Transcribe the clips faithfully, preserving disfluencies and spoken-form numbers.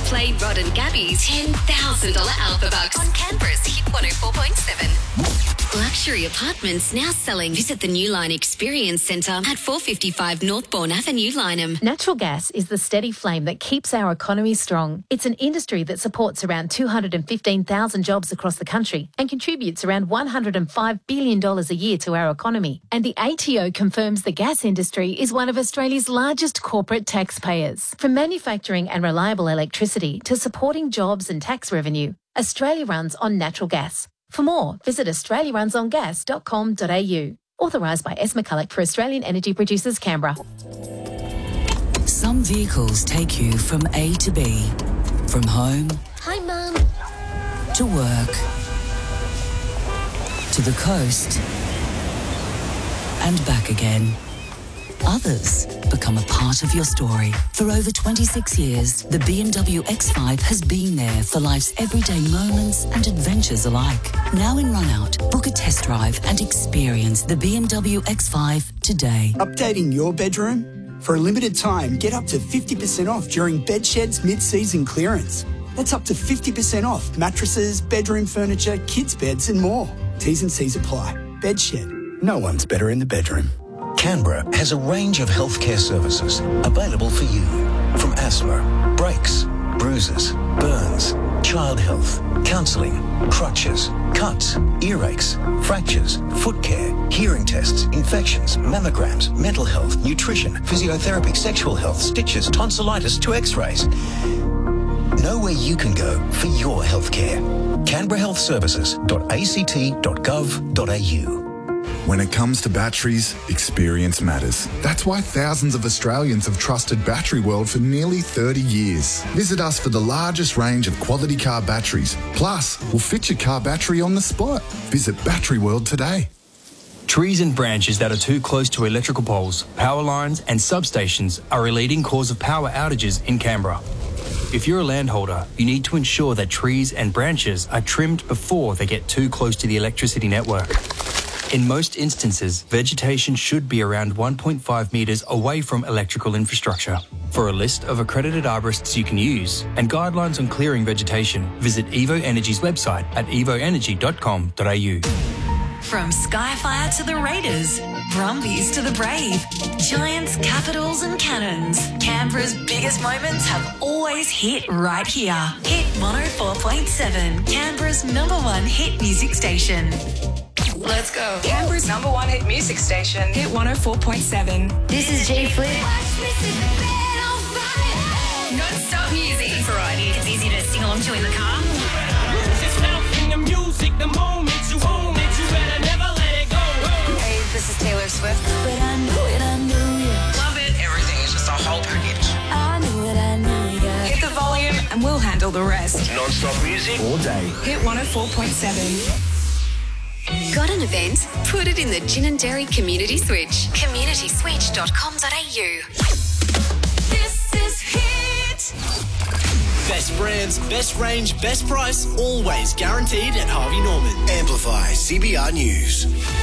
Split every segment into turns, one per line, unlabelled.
Play Rod and Gabby's ten thousand dollars Alpha Bucks on Canberra's Hit one oh four point seven. Luxury apartments now selling. Visit the Newline Experience Centre at four fifty-five Northbourne Avenue, Lyneham.
Natural gas is the steady flame that keeps our economy strong. It's an industry that supports around two hundred fifteen thousand jobs across the country and contributes around one hundred five billion dollars a year to our economy. And the A T O confirms the gas industry is one of Australia's largest corporate taxpayers. From manufacturing and reliable electricity to supporting jobs and tax revenue, Australia runs on natural gas. For more, visit australia runs on gas dot com dot a u. Authorised by S. McCulloch for Australian Energy Producers, Canberra.
Some vehicles take you from A to B. From home...
Hi, Mum.
...to work. To the coast. And back again. Others become a part of your story. For over twenty-six years, the B M W X five has been there for life's everyday moments and adventures alike. Now in Runout, book a test drive and experience the B M W X five today.
Updating your bedroom? For a limited time, get up to fifty percent off during Bedshed's mid-season clearance. That's up to fifty percent off mattresses, bedroom furniture, kids' beds and more. T's and C's apply. Bedshed. No one's better in the bedroom.
Canberra has a range of healthcare services available for you. From asthma, brakes, bruises, burns, child health, counselling, crutches, cuts, earaches, fractures, foot care, hearing tests, infections, mammograms, mental health, nutrition, physiotherapy, sexual health, stitches, tonsillitis to x-rays. Know where you can go for your healthcare. canberra health services dot a c t dot gov dot a u.
When it comes to batteries, experience matters. That's why thousands of Australians have trusted Battery World for nearly thirty years. Visit us for the largest range of quality car batteries. Plus, we'll fit your car battery on the spot. Visit Battery World today.
Trees and branches that are too close to electrical poles, power lines and substations are a leading cause of power outages in Canberra. If you're a landholder, you need to ensure that trees and branches are trimmed before they get too close to the electricity network. In most instances, vegetation should be around one point five metres away from electrical infrastructure. For a list of accredited arborists you can use and guidelines on clearing vegetation, visit Evo Energy's website at evo energy dot com dot a u.
From Skyfire to the Raiders, Brumbies to the Brave, Giants, Capitals and Cannons, Canberra's biggest moments have always hit right here. Hit one oh four point seven, Canberra's number one hit music station. Let's go.
Canberra's number one hit music station, Hit one oh four point seven.
This is J Flip.
Non-stop music. Variety. It's easy to sing along to in the car.
The music, the moment you own it, you better never let it go.
Hey, this is Taylor Swift.
But I knew it, I knew it.
Love it. Everything is just a whole package.
I knew it, I knew it.
Hit the volume and we'll handle the rest.
Non-stop music all day.
Hit one oh four point seven.
Got an event? Put it in the Gin and Dairy Community Switch. community switch dot com dot a u. This is Hit.
Best brands, best range, best price, always guaranteed at Harvey Norman.
Amplify C B R News.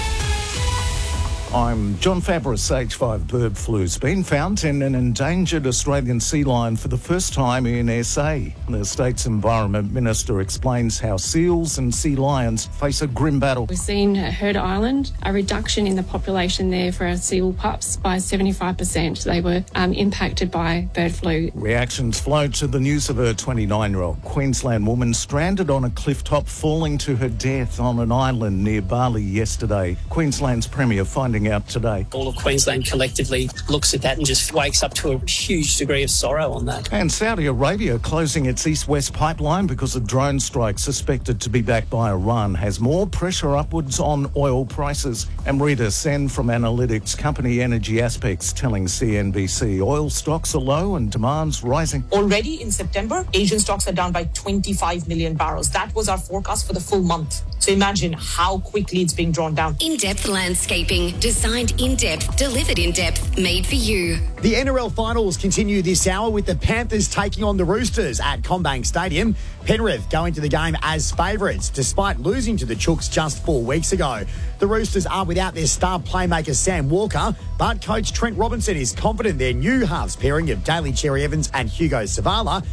I'm John Fabris. H five bird flu's been found in an endangered Australian sea lion for the first time in S A. The state's Environment Minister explains how seals and sea lions face a grim battle.
We've seen at Heard Island a reduction in the population there for our seal pups by seventy-five percent. They were um, impacted by bird flu.
Reactions flowed to the news of a twenty-nine-year-old Queensland woman stranded on a cliff top, falling to her death on an island near Bali yesterday. Queensland's Premier finding out today.
All of Queensland collectively looks at that and just wakes up to a huge degree of sorrow on that.
And Saudi Arabia closing its east-west pipeline because of drone strikes suspected to be backed by Iran has more pressure upwards on oil prices. And Rita Sen from analytics company Energy Aspects telling C N B C oil stocks are low and demand's rising.
Already in September, Asian stocks are down by twenty-five million barrels. That was our forecast for the full month. So imagine how quickly it's being drawn down.
In-depth landscaping, designed in-depth, delivered in-depth, made for you.
The N R L finals continue this hour with the Panthers taking on the Roosters at CommBank Stadium. Penrith going to the game as favourites, despite losing to the Chooks just four weeks ago. The Roosters are without their star playmaker Sam Walker, but coach Trent Robinson is confident their new halves pairing of Daly Cherry Evans and Hugo Savala